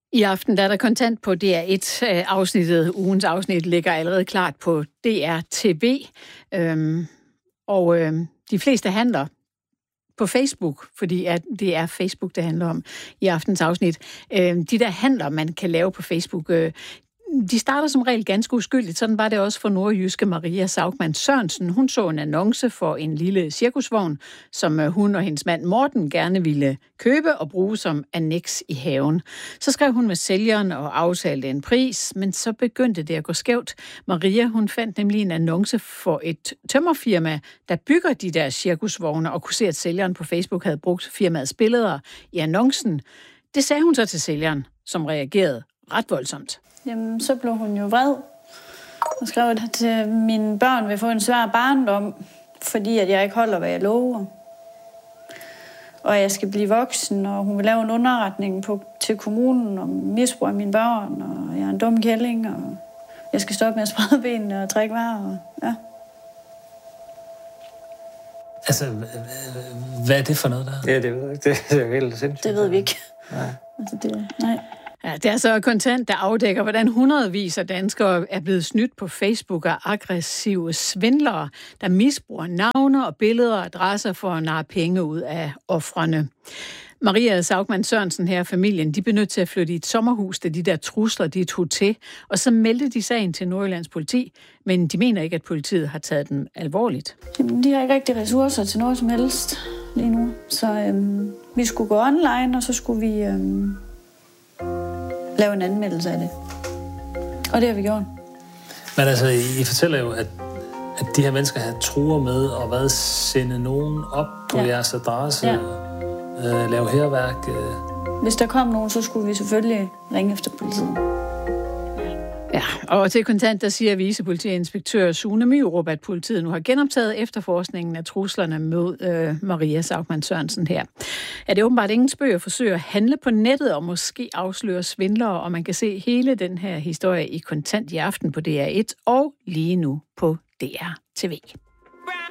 I aften der er der kontant på DR1. Ugens afsnit ligger allerede klart på DR TV. De fleste handler på Facebook, fordi det er Facebook, det handler om i aftens afsnit. De der handler, man kan lave på Facebook, de starter som regel ganske uskyldigt. Sådan var det også for nordjyske Maria Saugmann Sørensen. Hun så en annonce for en lille cirkusvogn, som hun og hendes mand Morten gerne ville købe og bruge som anneks i haven. Så skrev hun med sælgeren og aftalte en pris, men så begyndte det at gå skævt. Maria, hun fandt nemlig en annonce for et tømmerfirma, der bygger de der cirkusvogne, og kunne se, at sælgeren på Facebook havde brugt firmaets billeder i annoncen. Det sagde hun så til sælgeren, som reagerede ret voldsomt. Jamen, så blev hun jo vred og skrev, at mine børn vil få en svær barndom, fordi at jeg ikke holder, hvad jeg lover. Og jeg skal blive voksen, og hun vil lave en underretning til kommunen om misbrug af mine børn, og jeg er en dum kælling, og jeg skal stoppe med at sprede benene og trække varer. Og, ja. Altså, hvad er det for noget der? Ja, det ved jeg ikke. Det er helt sindssygt. Det ved vi ikke. Nej. Altså, nej. Ja, det er så kontant, der afdækker, hvordan hundredvis af danskere er blevet snydt på Facebook af aggressive svindlere, der misbruger navne og billeder og adresser for at narre penge ud af ofrene. Maria Saugmann Sørensen her, familien, de blev nødt til at flytte i et sommerhus, da de der trusler, de tog til, og så meldte de sagen til Nordjyllands politi, men de mener ikke, at politiet har taget den alvorligt. Jamen, de har ikke rigtig ressourcer til noget som helst lige nu, så vi skulle gå online, og så skulle vi lave en anmeldelse af det. Og det har vi gjort. Men altså, I fortæller jo, at de her mennesker har truer med at sende nogen op på jeres adresse, lave hærværk. Hvis der kom nogen, så skulle vi selvfølgelig ringe efter politiet. Ja, og til kontant, der siger vicepolitiinspektør Sune Myrup, at politiet nu har genoptaget efterforskningen af truslerne mod Maria Saugmann Sørensen her. Ja, det er åbenbart ingen spøg at forsøge at handle på nettet og måske afsløre svindlere, og man kan se hele den her historie i kontant i aften på DR1 og lige nu på DR TV.